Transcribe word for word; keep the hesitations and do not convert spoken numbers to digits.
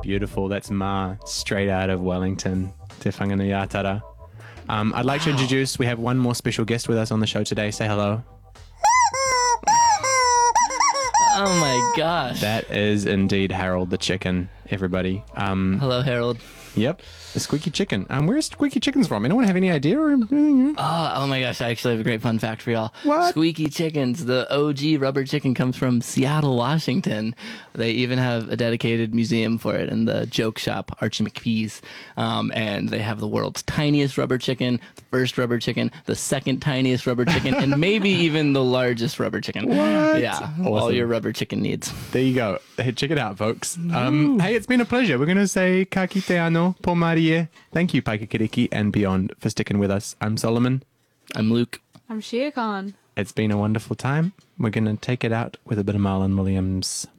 Beautiful. That's Ma, straight out of Wellington. Te whanganui-a-tara. Um, I'd like wow. to introduce, we have one more special guest with us on the show today. Say hello. Oh my gosh. That is indeed Harold the chicken, everybody. Um, hello, Harold. Yep, the squeaky chicken. Um, where's squeaky chickens from? Anyone have any idea? Or, oh, oh my gosh, I actually have a great fun fact for y'all. What? Squeaky chickens, the O G rubber chicken comes from Seattle, Washington. They even have a dedicated museum for it in the joke shop, Archie McPhee's. Um, and they have the world's tiniest rubber chicken, the first rubber chicken, the second tiniest rubber chicken, and maybe even the largest rubber chicken. What? Yeah, awesome. All your rubber chicken needs. There you go. Hey, check it out, folks. Um, hey, it's been a pleasure. We're going to say ka kite ano po Marie. Thank you, Paikakiriki and beyond, for sticking with us. I'm Solomon. I'm Luke. I'm Shia Khan. It's been a wonderful time. We're going to take it out with a bit of Marlon Williams.